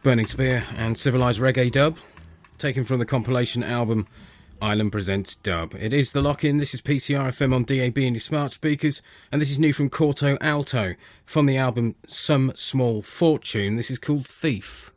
Burning Spear and Civilised Reggae Dub, taken from the compilation album Island Presents Dub. It is The Lock-In. This is PCR FM on DAB and your smart speakers, and this is new from Corto Alto from the album Some Small Fortune. This is called Thief.